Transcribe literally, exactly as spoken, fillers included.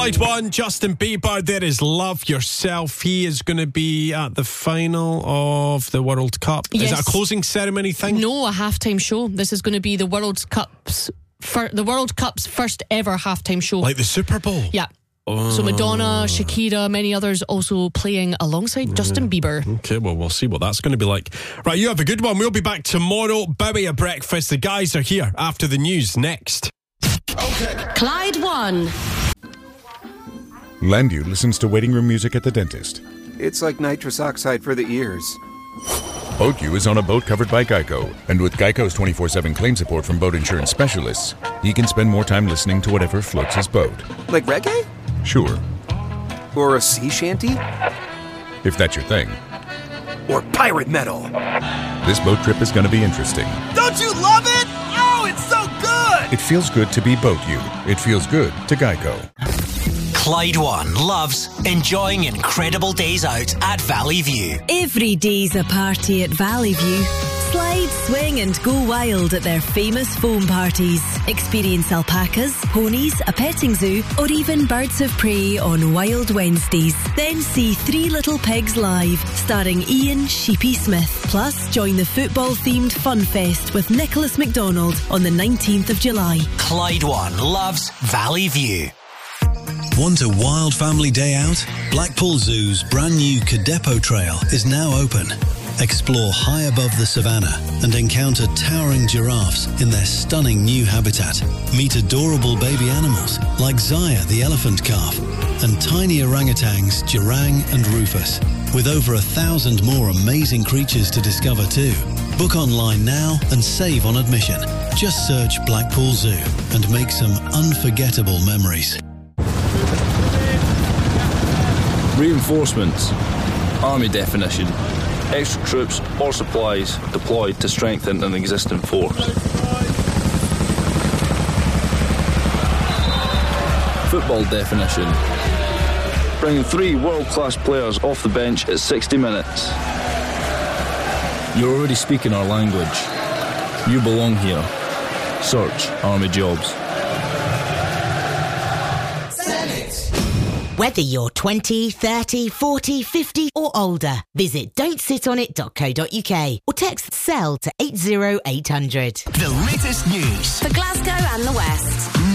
Clyde One, Justin Bieber, There Is Love Yourself. He is going to be at the final of the World Cup. Yes. Is that a closing ceremony thing? No, a halftime show. This is going to be the World Cup's fir- the World Cup's first ever halftime show. Like the Super Bowl? Yeah. Oh. So Madonna, Shakira, many others also playing alongside yeah. Justin Bieber. Okay, well, we'll see what that's going to be like. Right, you have a good one. We'll be back tomorrow. Bowie at breakfast. The guys are here after the news next. Okay. Clyde One. Landu listens to waiting room music at the dentist. It's like nitrous oxide for the ears. BoatU is on a boat covered by Geico. And with Geico's twenty-four seven claim support from boat insurance specialists, he can spend more time listening to whatever floats his boat. Like reggae? Sure. Or a sea shanty? If that's your thing. Or pirate metal. This boat trip is going to be interesting. Don't you love it? Oh, it's so good! It feels good to be BoatU. It feels good to Geico. Clyde One loves enjoying incredible days out at Valley View. Every day's a party at Valley View. Slide, swing and go wild at their famous foam parties. Experience alpacas, ponies, a petting zoo or even birds of prey on Wild Wednesdays. Then see Three Little Pigs live, starring Ian Sheepy Smith. Plus join the football-themed Fun Fest with Nicholas McDonald on the nineteenth of July. Clyde One loves Valley View. Want a wild family day out? Blackpool Zoo's brand new Cadepo Trail is now open. Explore high above the savannah and encounter towering giraffes in their stunning new habitat. Meet adorable baby animals like Zaya the elephant calf and tiny orangutans Jarang and Rufus, with over a thousand more amazing creatures to discover too. Book online now and save on admission. Just search Blackpool Zoo and make some unforgettable memories. Reinforcements. Army definition. Extra troops or supplies deployed to strengthen an existing force. Football definition. Bringing three world-class players off the bench at sixty minutes. You're already speaking our language. You belong here. Search Army Jobs. Whether you're twenty, thirty, forty, fifty or older, visit don't sit on it dot co dot uk or text SELL to eight zero eight hundred. The latest news for Glasgow and the West.